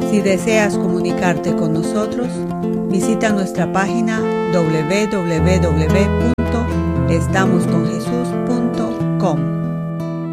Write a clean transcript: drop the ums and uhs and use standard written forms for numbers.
Si deseas comunicarte con nosotros, visita nuestra página www.estamosconjesus.com.